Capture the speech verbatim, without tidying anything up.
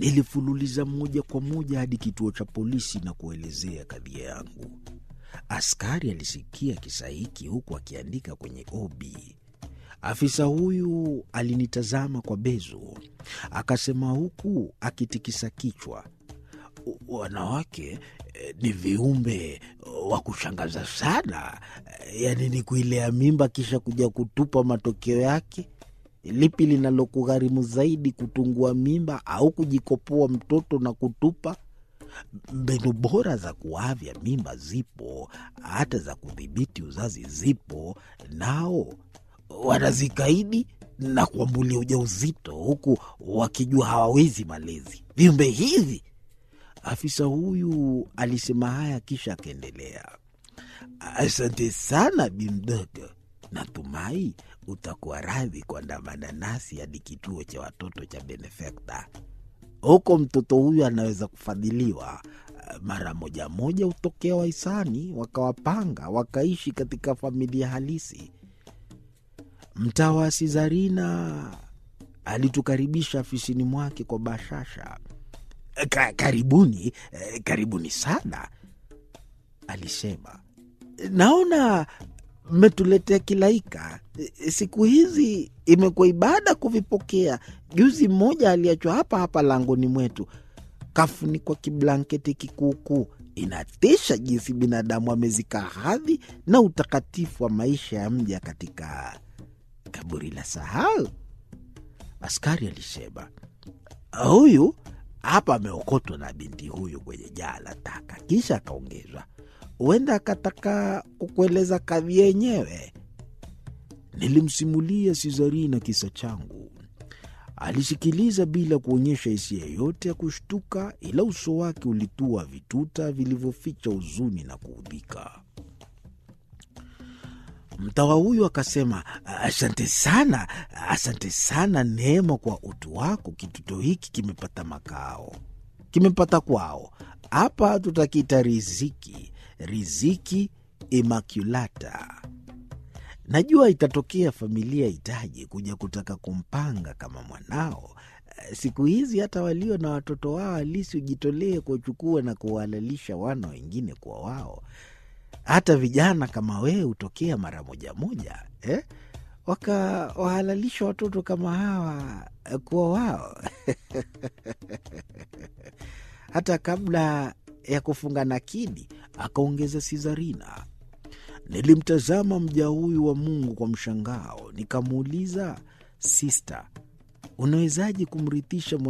Nilifululiza moja kwa moja hadi kituo cha polisi na kuelezea kadhia yangu. Askari alisikia kisa hiki huku akiandika kwenye obi. Afisa huyu alinitazama kwa bezo, akasema huku akitikisa kichwa, wanawake eh, ni viumbe wa kushangaza sana. Yaani ni kuilea mimba kisha kuja kutupa matokeo yake. Lipi linalokugharimu zaidi, kutungua mimba au kujikopoa mtoto na kutupa? Mbinu bora za kuavya mimba zipo, hata za kudhibiti uzazi zipo, nao wanazikaidi na kuambulia ujauzito huku wakijua hawawezi malezi viumbe hivi. Afisa huyu alisema haya kisha akaendelea, asante sana bimdogo, natumai utakuwa radhi kuandamana nasi hadi kituo cha watoto cha Benefactor. Huko mtoto huyu anaweza kufadhiliwa. Mara moja moja utokea wahisani wakawapanga wakaishi katika familia halisi. Mtawa Sizarina alitukaribisha afisini mwake kwa bashasha. Ka, karibuni, karibuni sana, alisema. Naona mmetuletea kilaika. Siku hizi imekuwa ibada kuvipokea. Juzi mmoja aliachwa hapa hapa langoni mwetu, kafunikwa kiblanketi kikuukuu. Inatisha jinsi binadamu amezika hadhi na utakatifu wa maisha ya mja katika kaburi la sahau. Askari alisema, huyu hapa ameokotwa na binti huyu kwenye jaa la taka. Kisha akaongezwa, huenda akataka kukueleza kadhi yenyewe. Nilimsimulia Sizarina kisa changu. Alisikiliza bila kuonyesha hisia yoyote ya kushtuka, ila uso wake ulitua vituta vilivyoficha huzuni na kuudhika. Mtawa huyu akasema, asante sana, asante sana Neema, kwa utu wako. Kitoto hiki kimepata makao, kimepata kwao. Hapa tutakita riziki, riziki Immaculata. Najua itatokea familia itaje kuja kutaka kumpanga kama mwanao. Siku hizi hata walio na watoto wao halisi ujitolee kuwachukua na kuwahalalisha wana wengine kwa wao. Hata vijana kama wewe hutokea mara moja moja, eh? Wakawahalalisha watoto kama hawa kuwa wao. Hata kabla ya kufunga nakidi, akaongeza Sizarina. Nilimtazama mja huyu wa Mungu kwa mshangao, nikamuuliza, sister, unawezaje kumrithisha